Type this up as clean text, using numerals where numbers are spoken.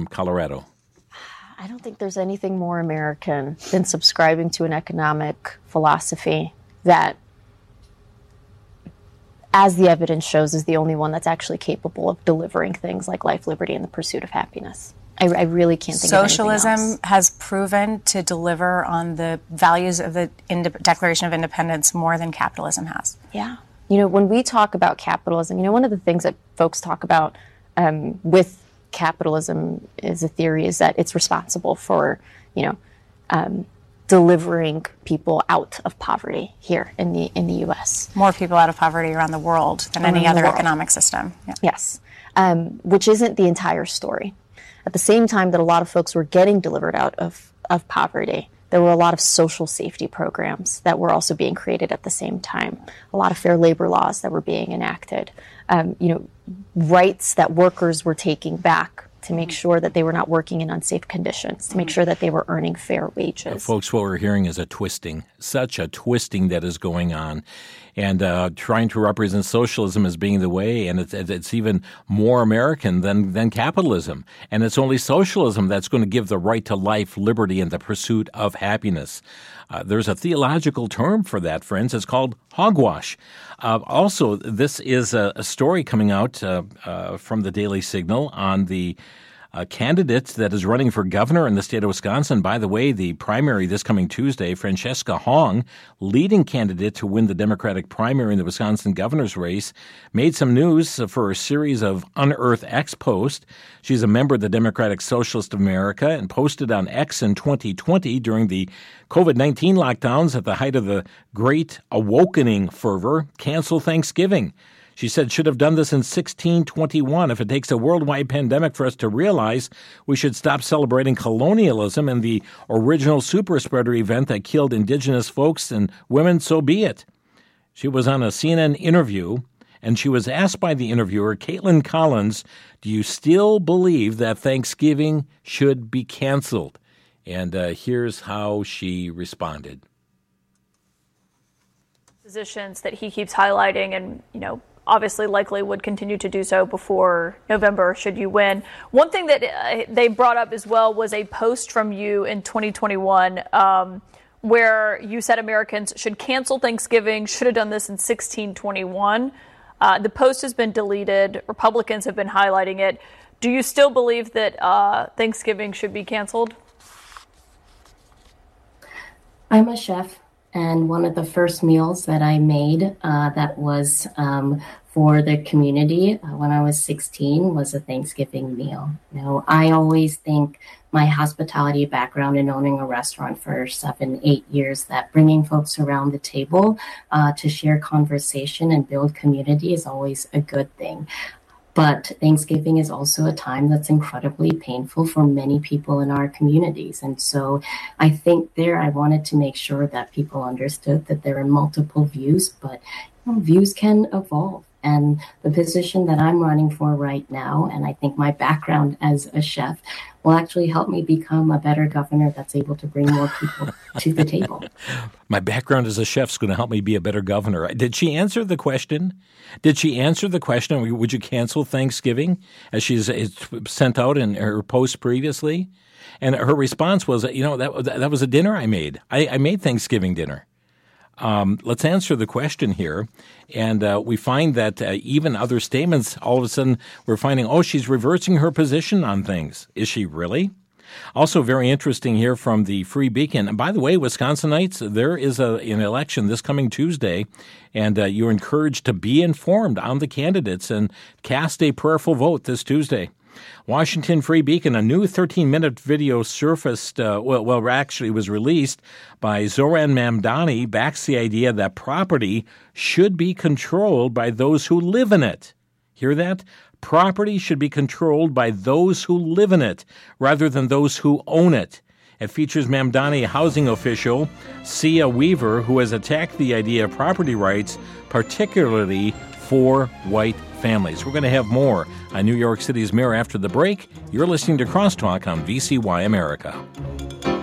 from Colorado. I don't think there's anything more American than subscribing to an economic philosophy that, as the evidence shows, is the only one that's actually capable of delivering things like life, liberty, and the pursuit of happiness. I really can't think of anything else. Socialism has proven to deliver on the values of the Declaration of Independence more than capitalism has. Yeah. When we talk about capitalism, one of the things that folks talk about with capitalism is a theory is that it's responsible for, delivering people out of poverty here in the U.S. More people out of poverty around the world than any other economic system. Yeah. Yes, which isn't the entire story. At the same time that a lot of folks were getting delivered out of poverty, there were a lot of social safety programs that were also being created at the same time. A lot of fair labor laws that were being enacted. Rights that workers were taking back to make sure that they were not working in unsafe conditions, to make sure that they were earning fair wages. Folks, what we're hearing is such a twisting that is going on. And trying to represent socialism as being the way, and it's even more American than capitalism. And it's only socialism that's going to give the right to life, liberty, and the pursuit of happiness. There's a theological term for that, friends. It's called hogwash. Also, this is a story coming out from the Daily Signal on the candidate that is running for governor in the state of Wisconsin. By the way, the primary this coming Tuesday, Francesca Hong, leading candidate to win the Democratic primary in the Wisconsin governor's race, made some news for a series of Unearth X posts. She's a member of the Democratic Socialist of America and posted on X in 2020 during the COVID-19 lockdowns at the height of the Great Awakening fervor, cancel Thanksgiving. She said, should have done this in 1621. If it takes a worldwide pandemic for us to realize we should stop celebrating colonialism and the original super spreader event that killed indigenous folks and women, so be it. She was on a CNN interview, and she was asked by the interviewer, Caitlin Collins, do you still believe that Thanksgiving should be canceled? And here's how she responded. Positions that he keeps highlighting and, obviously likely would continue to do so before November should you win. One thing that they brought up as well was a post from you in 2021 where you said Americans should cancel Thanksgiving, should have done this in 1621. The post has been deleted. Republicans have been highlighting it. Do you still believe that Thanksgiving should be canceled? I'm a chef. And one of the first meals that I made that was for the community when I was 16 was a Thanksgiving meal. I always think my hospitality background in owning a restaurant for 7-8 years, that bringing folks around the table to share conversation and build community is always a good thing. But Thanksgiving is also a time that's incredibly painful for many people in our communities. And so I think I wanted to make sure that people understood that there are multiple views, but views can evolve. And the position that I'm running for right now, and I think my background as a chef, will actually help me become a better governor that's able to bring more people to the table. My background as a chef is going to help me be a better governor. Did she answer the question? Would you cancel Thanksgiving, as she's sent out in her post previously? And her response was, that was a dinner I made. I made Thanksgiving dinner. Let's answer the question here. And we find that even other statements, all of a sudden, we're finding, she's reversing her position on things. Is she really? Also very interesting here from the Free Beacon. And by the way, Wisconsinites, there is an election this coming Tuesday, and you're encouraged to be informed on the candidates and cast a prayerful vote this Tuesday. Washington Free Beacon, a new 13-minute video surfaced, was released by Zoran Mamdani, backs the idea that property should be controlled by those who live in it. Hear that? Property should be controlled by those who live in it, rather than those who own it. It features Mamdani housing official Sia Weaver, who has attacked the idea of property rights, particularly for white families. We're going to have more on New York City's mayor after the break. You're listening to Crosstalk on VCY America.